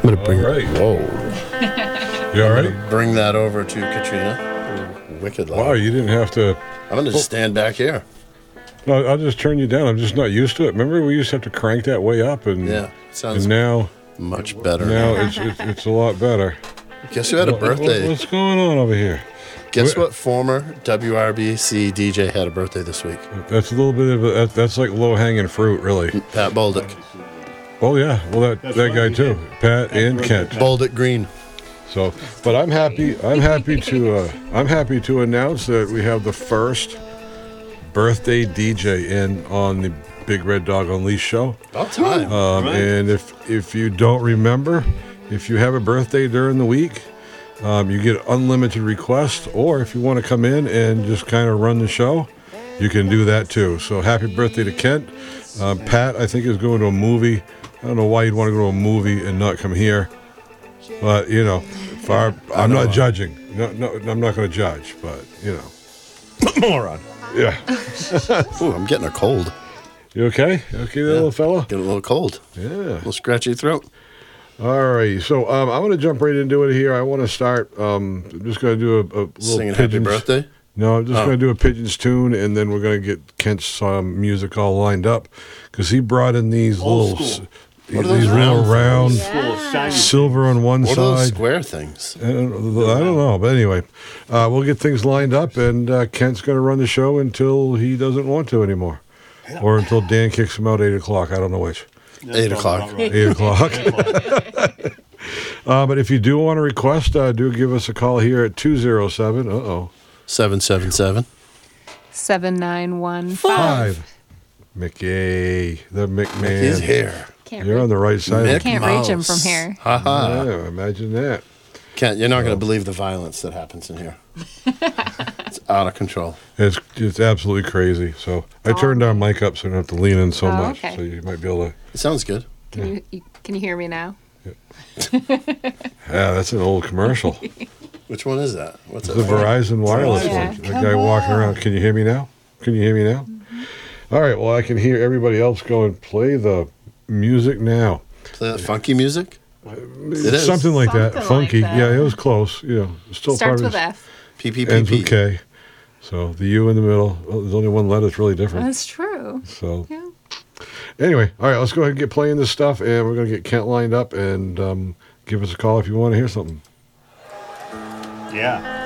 I'm going to bring All right. Whoa. You all right? Bring that over to Katrina. Wicked loud. Wow, you didn't have to. I'm going to just stand back here. No, I'll just turn you down. I'm just not used to it. Remember, we used to have to crank that way up, and Yeah, sounds and now much better. it's a lot better. Guess who had a birthday? What's going on over here? Guess what former WRBC DJ had a birthday this week? That's a little bit of that's like low hanging fruit, really. Pat Bolduc. Oh yeah, well that guy too, Pat and Kent. Bolduc Green. So, but I'm happy to announce that we have the first birthday DJ in on the Big Red Dog Unleashed show. About time. And if you don't remember, if you have a birthday during the week, you get unlimited requests, or if you want to come in and just kind of run the show, you can do that too. So happy birthday to Kent. Pat, I think, is going to a movie. I don't know why you'd want to go to a movie and not come here, but you know, I'm not judging. No, I'm not going to judge, but you know, Moron. yeah. Ooh, I'm getting a cold. You okay? Okay, there, little fella. Getting a little cold. Yeah. A little scratchy throat. All right, so I'm going to jump right into it here. I want to start. I'm just going to do a little Singing Happy Pigeons. Birthday? No, I'm just going to do a Pigeons tune, and then we're going to get Kent's music all lined up because he brought in these What are these those little round round silver on one What are those side. square things? I don't know, but anyway, we'll get things lined up, and Kent's going to run the show until he doesn't want to anymore, or until Dan kicks him out 8 o'clock. I don't know which. 8 o'clock. 8 o'clock. But if you do want to request, do give us a call here at 207. 777. 7915. 5. Mickey, the McMahon. He's here. You're on the right side. Mick Can't reach him Mouse. from here. Ha-ha. Yeah, imagine that. Kent, you're not going to believe the violence that happens in here. It's out of control. It's absolutely crazy. So I turned our mic up so I don't have to lean in so Oh, much. okay. So you might be able to. It sounds good. Can you hear me now? Yeah, that's an old commercial. Which one is that? What's The that? Verizon wireless Yeah. one. The guy walking around. Can you hear me now? Can you hear me now? Mm-hmm. All right. Well, I can hear everybody else going, play the music now. Play that funky music? It is. Something like that. Something Funky. like that. Yeah, it was close. You know, still Starts part with of F. ends with PPPP. K. So the U in the middle. Well, there's only one letter. It's really different. That's true. So Yeah. anyway, all right, let's go ahead and get playing this stuff, and we're going to get Kent lined up, and give us a call if you want to hear something. Yeah.